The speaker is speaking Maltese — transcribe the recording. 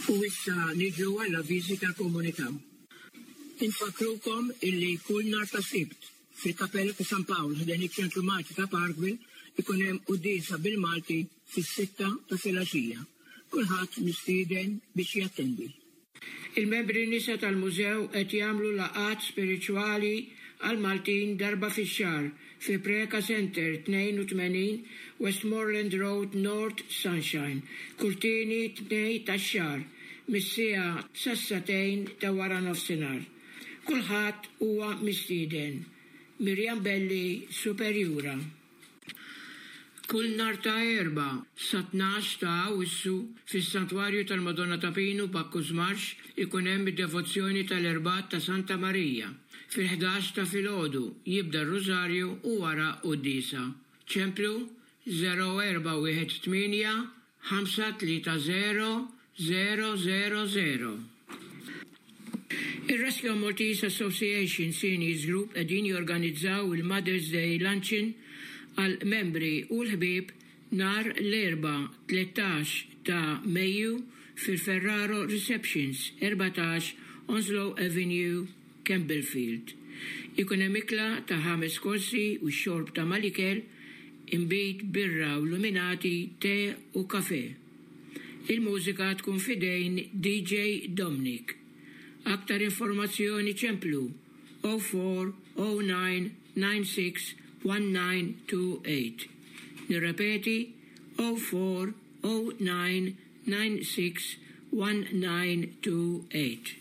U issa niġu għall-avviżi tal-komunità. Infakrukom illi kull nhar ta' Sibt fil-Kapella ta' San Paolo ħdejn iċ-Ċentru Malti ta' Parkville ikun hemm qudiesa bil-Malti fis-6 ta' filgħaxija. Kulħadd mistieden biex jattendi. Il-membri nisa tal-mużew qed jagħmlu laqgħat spiriċwali għal Maltin darba fix-xahar fi Preka Center 82 Westmoreland Road North Sunshine, kull tieni tnejn tax-xahar mis-siegħa sas-satejn ta' wara nofsinhar. Kulħadd huwa mistieden. Mirjam Belli, Superjura. Kull nhar ta' Erba' sa 12 ta' Awwissu fis-Santwarju tal-Madonna ta' Pinu Bakkus Marx ikun hemm id-devozzjoni tal-Erbat ta' Santa Marija. Fil-11 ta' filgħodu jibda r-Rużarju u wara qudiesa. Ċemplu 0418 530 000. Il-Rescue Maltese Association Seniors Group qegħdin jorganizzaw il-Mother's Day Luncheon għal membri u l-ħbib nar l-13 ta' Mejju fil-Ferraro Receptions 14 Onslow Avenue, Campbellfield. Ikun hemm ikla ta' 5 korsi u xorb ta' malikel, imbit birra u luminati, te u kafe. Il-mużika tkun fidejn DJ Dominic. Aktar informazzjoni ċemplu 0409 96 1928. Nirrepeti 0409 96 1928.